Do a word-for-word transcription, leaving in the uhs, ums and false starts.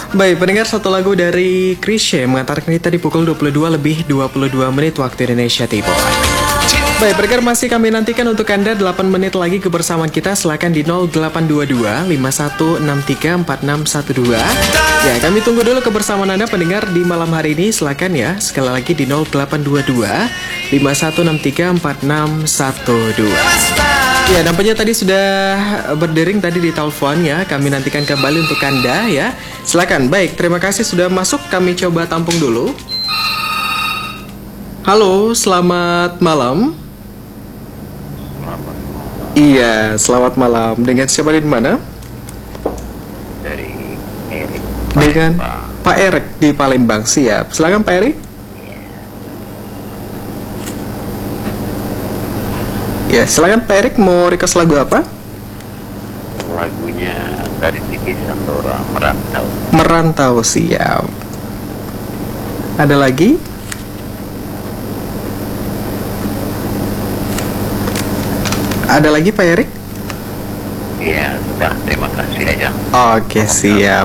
Baik, pendengar, satu lagu dari Chrisye mengantarkan kita di pukul dua puluh dua lebih dua puluh dua menit waktu Indonesia Timur. Baik, pendengar, masih kami nantikan untuk Anda delapan menit lagi kebersamaan kita. Silakan di nol delapan dua dua lima satu enam tiga empat enam satu dua. Ya, kami tunggu dulu kebersamaan Anda pendengar di malam hari ini. Silakan ya, sekali lagi di nol delapan dua dua lima satu enam tiga empat enam satu dua. Ya, nampaknya tadi sudah berdering tadi di telepon ya. Kami nantikan kembali untuk Anda ya. Silakan. Baik, terima kasih sudah masuk. Kami coba tampung dulu. Halo, selamat malam. Iya, selamat malam. Dengan siapa di mana? Dari Erik. Dengan Pak Erik di Palembang. Siap. Silakan Pak Erik. Ya, silakan Pak Erik, mau request lagu apa? Lagunya dari Tiki Sandora, Merantau. Merantau, siap. Ada lagi? Ada lagi Pak Erik? Iya, sudah. Terima kasih aja. Oke, siap.